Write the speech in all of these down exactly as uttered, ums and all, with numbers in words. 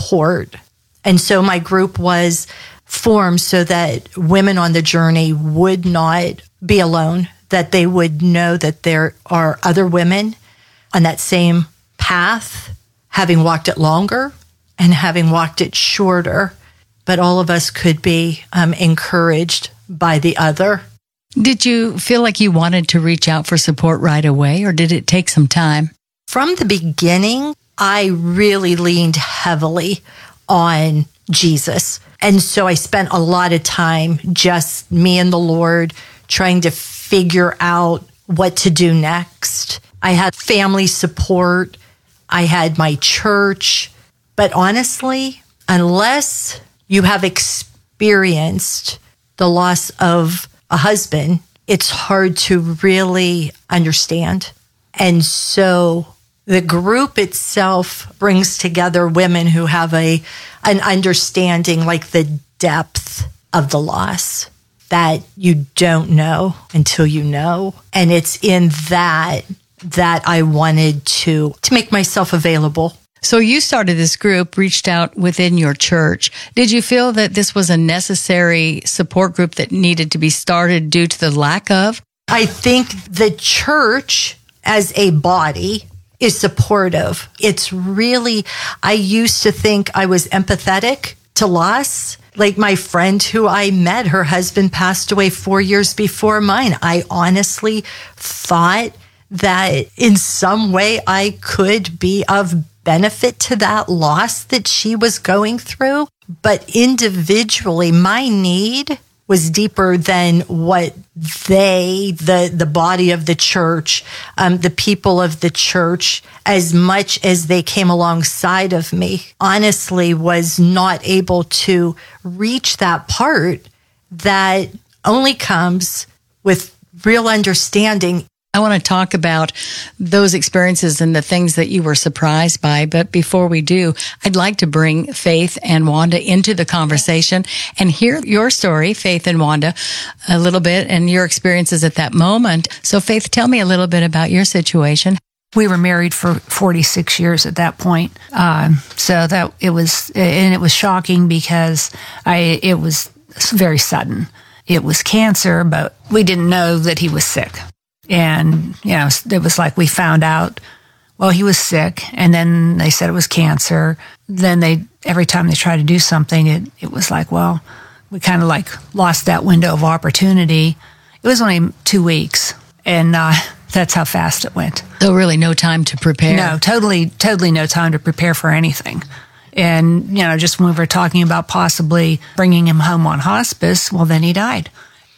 support. And so my group was formed so that women on the journey would not be alone, that they would know that there are other women on that same path, having walked it longer and having walked it shorter, but all of us could be um, encouraged by the other. Did you feel like you wanted to reach out for support right away, or did it take some time? From the beginning, I really leaned heavily on Jesus. And so I spent a lot of time, just me and the Lord, trying to figure out what to do next. I had family support. I had my church. But honestly, unless you have experienced the loss of a husband, it's hard to really understand. And so the group itself brings together women who have a an understanding, like the depth of the loss that you don't know until you know. And it's in that that I wanted to to make myself available. So you started this group, reached out within your church. Did you feel that this was a necessary support group that needed to be started due to the lack of? I think the church as a body is supportive. It's really, I used to think I was empathetic to loss. Like my friend who I met, her husband passed away four years before mine. I honestly thought that in some way I could be of benefit to that loss that she was going through. But individually, my need was deeper than what they, the, the body of the church, um, the people of the church, as much as they came alongside of me, honestly was not able to reach that part that only comes with real understanding. I want to talk about those experiences and the things that you were surprised by. But before we do, I'd like to bring Faith and Wanda into the conversation and hear your story, Faith and Wanda, a little bit and your experiences at that moment. So Faith, tell me a little bit about your situation. We were married for forty-six years at that point. Um, so that it was, and it was shocking because I, it was very sudden. It was cancer, but we didn't know that he was sick. And, you know, it was like we found out, well, he was sick, and then they said it was cancer. Then they, every time they tried to do something, it, it was like, well, we kind of like lost that window of opportunity. It was only two weeks, and uh, that's how fast it went. So really no time to prepare. No, totally, totally no time to prepare for anything. And, you know, just when we were talking about possibly bringing him home on hospice, well, then he died.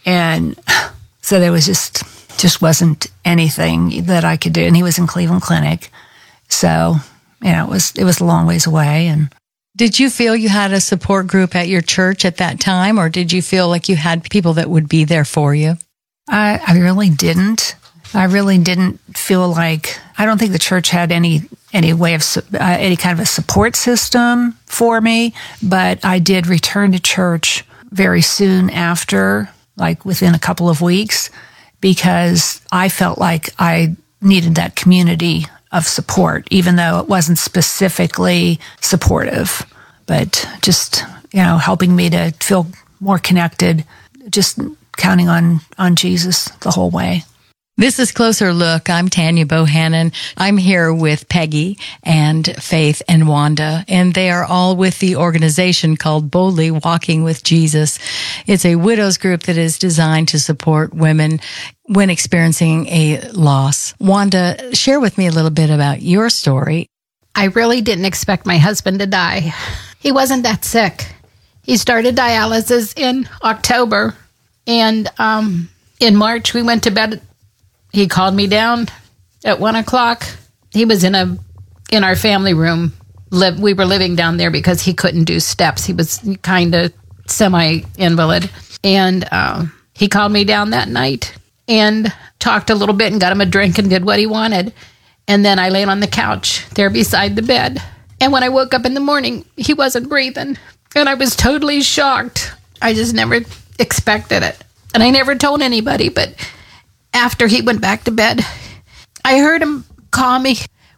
And so there was just... just wasn't anything that I could do. And he was in Cleveland Clinic. So, you know, it was, it was a long ways away. And did you feel you had a support group at your church at that time? Or did you feel like you had people that would be there for you? I, I really didn't. I really didn't feel like, I don't think the church had any, any way of, uh, any kind of a support system for me. But I did return to church very soon after, like within a couple of weeks, because I felt like I needed that community of support, even though it wasn't specifically supportive, but just, you know, helping me to feel more connected, just counting on, on Jesus the whole way. This is Closer Look. I'm Tanya Bohannon. I'm here with Peggy and Faith and Wanda, and they are all with the organization called Boldly Walking with Jesus. It's a widows group that is designed to support women when experiencing a loss. Wanda, share with me a little bit about your story. I really didn't expect my husband to die. He wasn't that sick. He started dialysis in October, and um, in March we went to bed. He called me down at one o'clock. He was in a in our family room. Live, we were living down there because he couldn't do steps. He was kind of semi-invalid. And uh, he called me down that night and talked a little bit and got him a drink and did what he wanted. And then I laid on the couch there beside the bed. And when I woke up in the morning, he wasn't breathing. And I was totally shocked. I just never expected it. And I never told anybody, but after he went back to bed, I heard him call me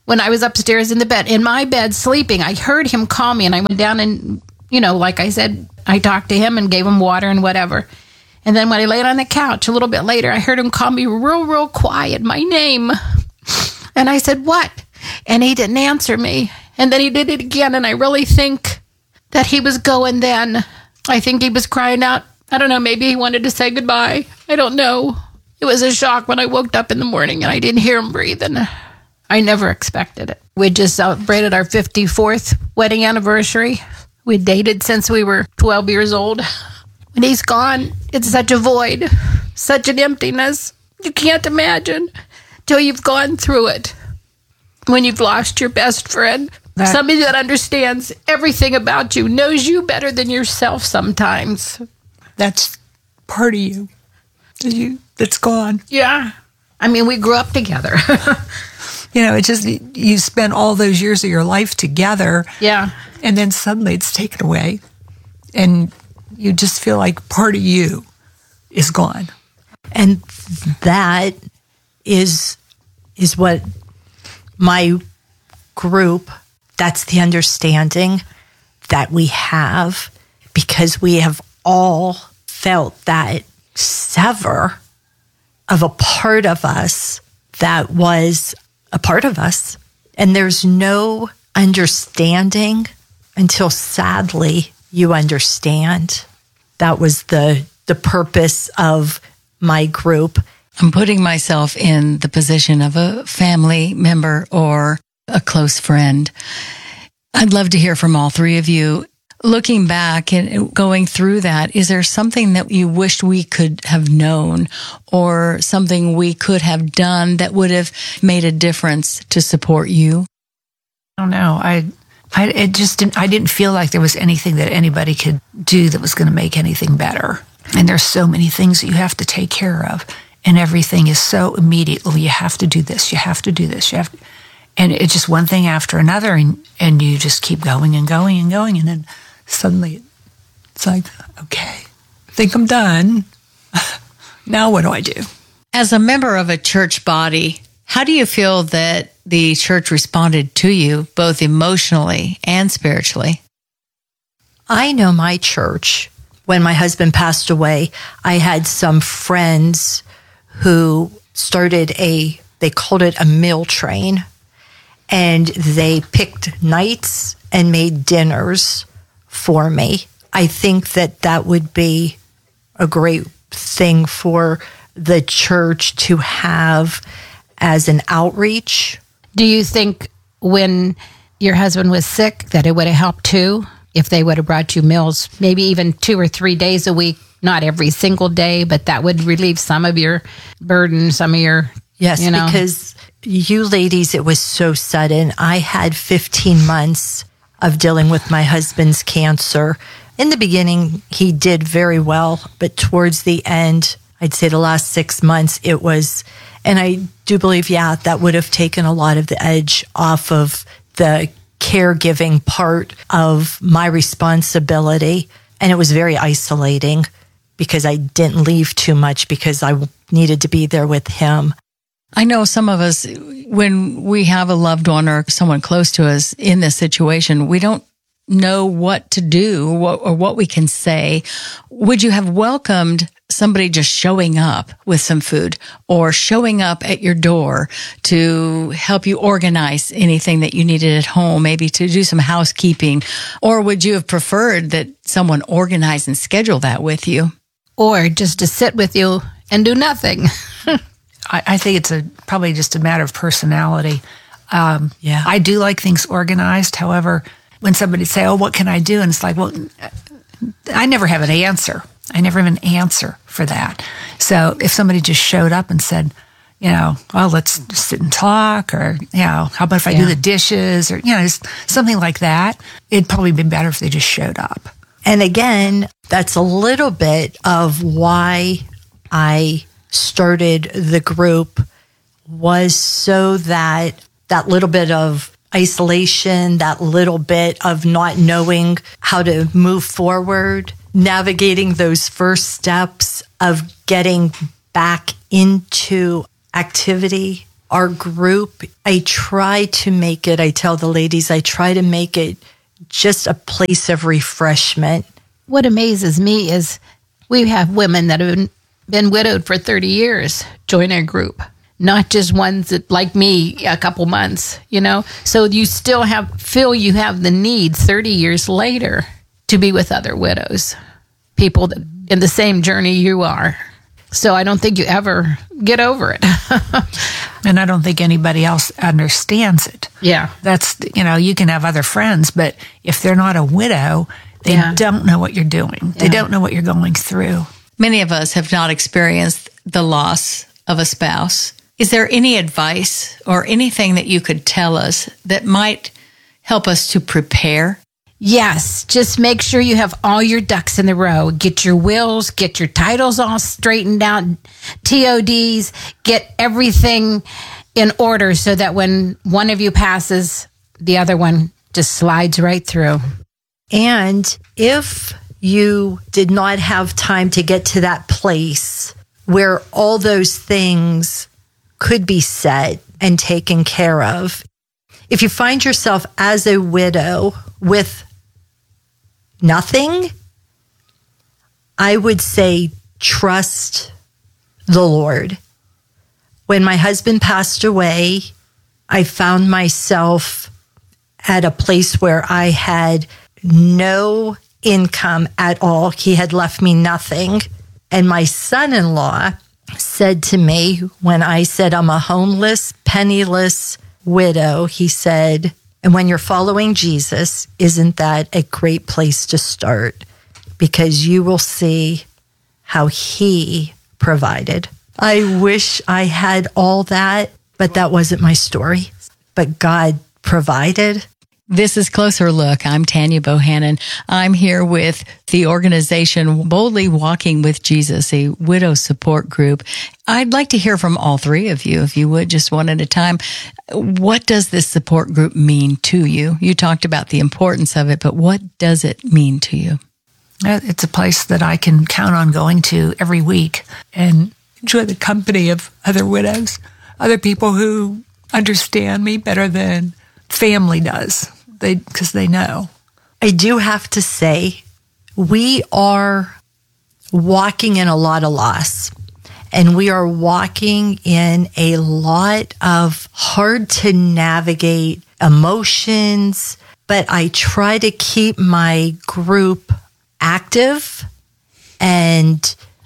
when I was upstairs in the bed, in my bed, sleeping, I heard him call me, and I went down and, you know, like I said, I talked to him and gave him water and whatever. And then when I laid on the couch a little bit later, I heard him call me real, real quiet, my name. And I said, what? And he didn't answer me. And then he did it again, and I really think that he was going then. I think he was crying out. I don't know, maybe he wanted to say goodbye. I don't know. It was a shock when I woke up in the morning and I didn't hear him breathing. I never expected it. We just celebrated our fifty-fourth wedding anniversary. We dated since we were twelve years old. When he's gone, it's such a void, such an emptiness. You can't imagine till you've gone through it. When you've lost your best friend, that, somebody that understands everything about you, knows you better than yourself sometimes. That's part of you, that you that's gone. Yeah. I mean, we grew up together. You know, it's just, you spent all those years of your life together. Yeah. And then suddenly it's taken away. And you just feel like part of you is gone. And that is is what my group, that's the understanding that we have, because we have all felt that sever of a part of us that was a part of us. And there's no understanding until, sadly, you understand. That was the the purpose of my group. I'm putting myself in the position of a family member or a close friend. I'd love to hear from all three of you. Looking back and going through that, is there something that you wished we could have known, or something we could have done that would have made a difference to support you? I don't know. I, I, it just didn't, I didn't feel like there was anything that anybody could do that was going to make anything better. And there's so many things that you have to take care of, and everything is so immediate. Oh, you have to do this. You have to do this. You have to, and it's just one thing after another, and, and you just keep going and going and going, and then suddenly it's like, okay, I think I'm done. Now what do I do? As a member of a church body, how do you feel that the church responded to you, both emotionally and spiritually? I know my church. When my husband passed away, I had some friends who started a, they called it a meal train, and they picked nights and made dinners for me. I think that that would be a great thing for the church to have as an outreach. Do you think when your husband was sick that it would have helped too, if they would have brought you meals, maybe even two or three days a week, not every single day, but that would relieve some of your burden, some of your, yes, you know. Because you ladies, it was so sudden. I had fifteen months of dealing with my husband's cancer. In the beginning, he did very well, but towards the end, I'd say the last six months, it was, and I do believe, yeah, that would have taken a lot of the edge off of the caregiving part of my responsibility. And it was very isolating because I didn't leave too much because I needed to be there with him. I know some of us, when we have a loved one or someone close to us in this situation, we don't know what to do or what we can say. Would you have welcomed somebody just showing up with some food, or showing up at your door to help you organize anything that you needed at home, maybe to do some housekeeping? Or would you have preferred that someone organize and schedule that with you? Or just to sit with you and do nothing? I, I think it's a probably just a matter of personality. Um, yeah, I do like things organized. However, when somebody say, "Oh, what can I do?" and it's like, well, I never have an answer. I never have an answer for that. So if somebody just showed up and said, you know, well, let's sit and talk, or, you know, how about if I yeah. do the dishes, or, you know, just something like that, it'd probably be better if they just showed up. And again, that's a little bit of why I started the group, was so that that little bit of isolation, that little bit of not knowing how to move forward, navigating those first steps of getting back into activity our group, I try to make it, I tell the ladies, I try to make it just a place of refreshment. What amazes me is we have women that have been, been widowed for thirty years join our group, not just ones that, like me, a couple months, you know? So you still have, feel you have the need thirty years later to be with other widows, people that in the same journey you are. So I don't think you ever get over it. And I don't think anybody else understands it. Yeah. That's, you know, you can have other friends, but if they're not a widow, they Yeah. don't know what you're doing. They Yeah. don't know what you're going through. Many of us have not experienced the loss of a spouse. Is there any advice or anything that you could tell us that might help us to prepare? Yes, just make sure you have all your ducks in a row. Get your wills, get your titles all straightened out, T O Ds, get everything in order so that when one of you passes, the other one just slides right through. And if you did not have time to get to that place where all those things could be said and taken care of, if you find yourself as a widow with nothing, I would say trust the Lord. When my husband passed away, I found myself at a place where I had no income at all. He had left me nothing. And my son-in-law said to me, when I said I'm a homeless, penniless widow, he said, and when you're following Jesus, isn't that a great place to start? Because you will see how he provided. I wish I had all that, but that wasn't my story. But God provided. This is Closer Look. I'm Tanya Bohannon. I'm here with the organization Boldly Walking with Jesus, a widow support group. I'd like to hear from all three of you, if you would, just one at a time. What does this support group mean to you? You talked about the importance of it, but what does it mean to you? It's a place that I can count on going to every week and enjoy the company of other widows, other people who understand me better than family does. They, because they know. I do have to say, we are walking in a lot of loss, and we are walking in a lot of hard to navigate emotions, but I try to keep my group active and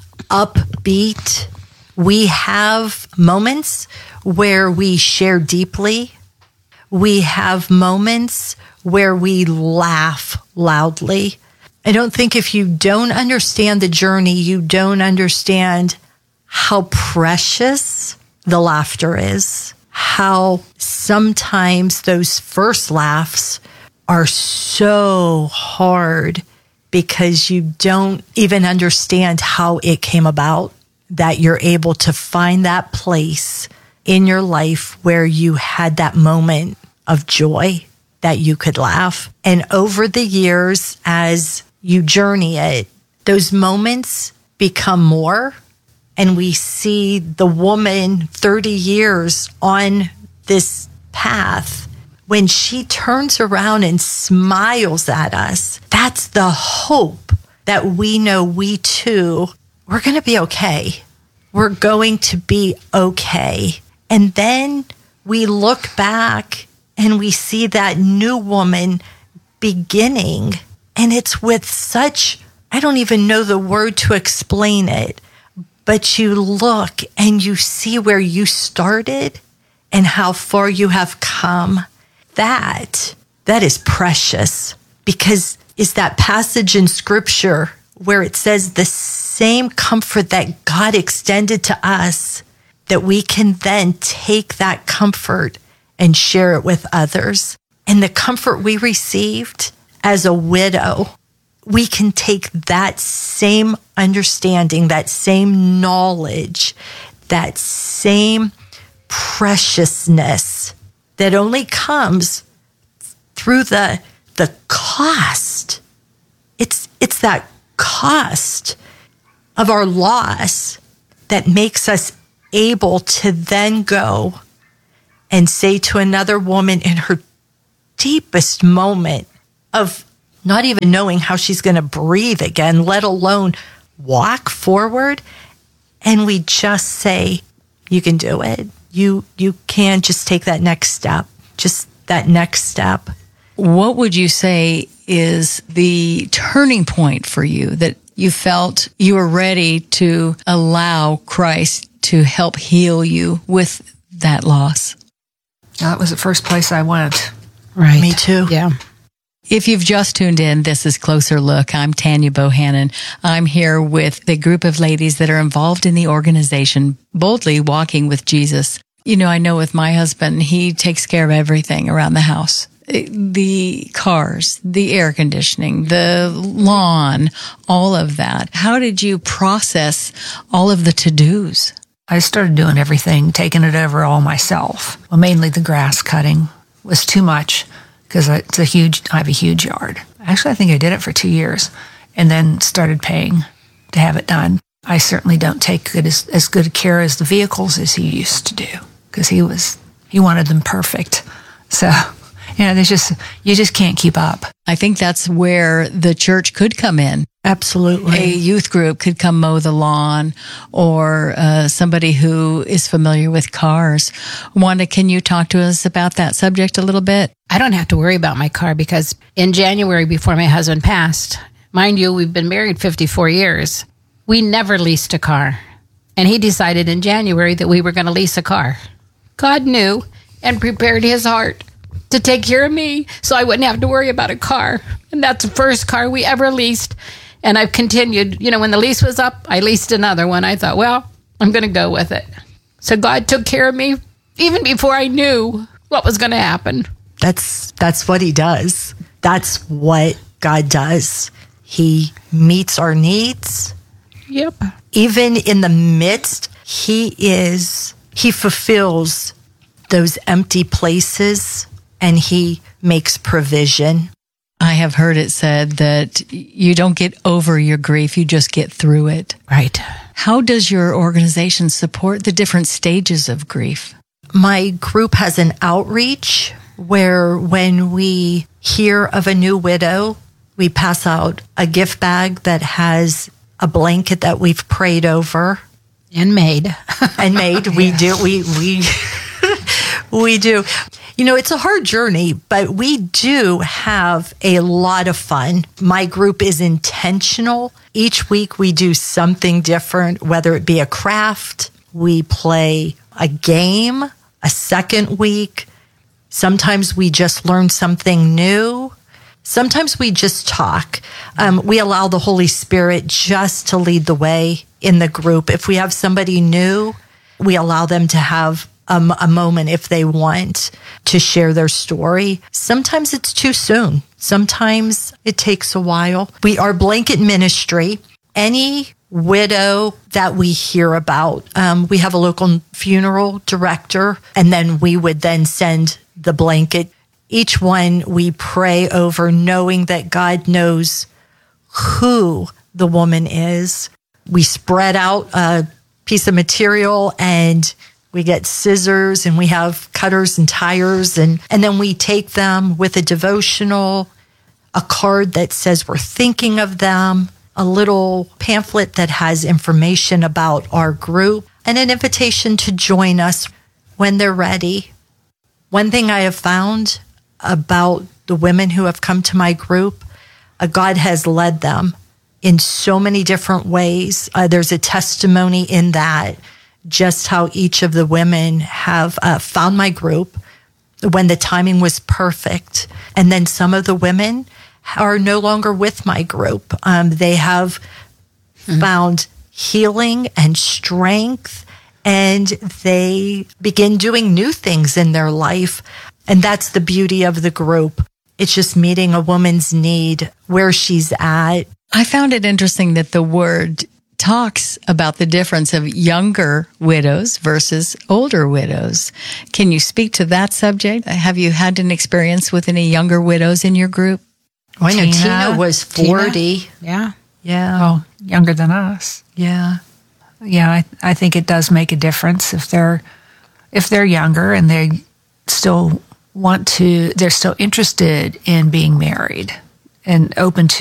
upbeat. We have moments where we share deeply. We have moments where we laugh loudly. I don't think if you don't understand the journey, you don't understand how precious the laughter is, how sometimes those first laughs are so hard because you don't even understand how it came about, that you're able to find that place in your life where you had that moment of joy that you could laugh. And over the years, as you journey it, those moments become more. And we see the woman thirty years on this path, when she turns around and smiles at us, that's the hope that we know we too, we're going to be okay. We're going to be okay. And then we look back and we see that new woman beginning. And it's with such, I don't even know the word to explain it, but you look and you see where you started and how far you have come. That, that is precious, because it's that passage in scripture where it says the same comfort that God extended to us, that we can then take that comfort and share it with others. And the comfort we received as a widow, we can take that same understanding, that same knowledge, that same preciousness that only comes through the, the cost. It's, it's that cost of our loss that makes us able to then go and say to another woman in her deepest moment of not even knowing how she's going to breathe again, let alone walk forward, and we just say, you can do it. You you can just take that next step, just that next step. What would you say is the turning point for you that you felt you were ready to allow Christ to help heal you with that loss? That was the first place I went. Right. Me too. Yeah. If you've just tuned in, this is Closer Look. I'm Tanya Bohannon. I'm here with a group of ladies that are involved in the organization, Boldly Walking with Jesus. You know, I know with my husband, he takes care of everything around the house. The cars, the air conditioning, the lawn, all of that. How did you process all of the to-dos? I started doing everything, taking it over all myself. Well, mainly the grass cutting was too much because it's a huge, I have a huge yard. Actually, I think I did it for two years and then started paying to have it done. I certainly don't take good as, as good care as the vehicles as he used to do because he was, he wanted them perfect. So, you know, there's just, you just can't keep up. I think that's where the church could come in. Absolutely. A youth group could come mow the lawn, or uh, somebody who is familiar with cars. Wanda, can you talk to us about that subject a little bit? I don't have to worry about my car because in January, before my husband passed, mind you, we've been married fifty-four years. We never leased a car. And he decided in January that we were going to lease a car. God knew and prepared his heart to take care of me so I wouldn't have to worry about a car. And that's the first car we ever leased. And I've continued, you know, when the lease was up, I leased another one. I thought, well, I'm going to go with it. So God took care of me even before I knew what was going to happen. That's that's what he does. That's what God does. He meets our needs. Yep. Even in the midst, he is, he fulfills those empty places and he makes provision. I have heard it said that you don't get over your grief, you just get through it. Right. How does your organization support the different stages of grief? My group has an outreach where when we hear of a new widow, we pass out a gift bag that has a blanket that we've prayed over. And made. And made. We do. We, we, we do. You know, it's a hard journey, but we do have a lot of fun. My group is intentional. Each week we do something different, whether it be a craft, we play a game, a second week. Sometimes we just learn something new. Sometimes we just talk. Um, we allow the Holy Spirit just to lead the way in the group. If we have somebody new, we allow them to have Um, a moment if they want to share their story. Sometimes it's too soon. Sometimes it takes a while. We are blanket ministry. Any widow that we hear about, um, we have a local funeral director, and then we would then send the blanket. Each one we pray over, knowing that God knows who the woman is. We spread out a piece of material and we get scissors and we have cutters and tires, and, and then we take them with a devotional, a card that says we're thinking of them, a little pamphlet that has information about our group, and an invitation to join us when they're ready. One thing I have found about the women who have come to my group, uh, God has led them in so many different ways. Uh, there's a testimony in that, just how each of the women have uh, found my group when the timing was perfect. And then some of the women are no longer with my group. Um, they have mm-hmm. found healing and strength, and they begin doing new things in their life. And that's the beauty of the group. It's just meeting a woman's need where she's at. I found it interesting that the word talks about the difference of younger widows versus older widows. Can you speak to that subject? Have you had an experience with any younger widows in your group? Oh, I know Tina, Tina was forty. Tina? Yeah. Yeah. Oh, younger than us. Yeah. Yeah, I, I think it does make a difference if they're if they're younger and they still want to, they're still interested in being married and open to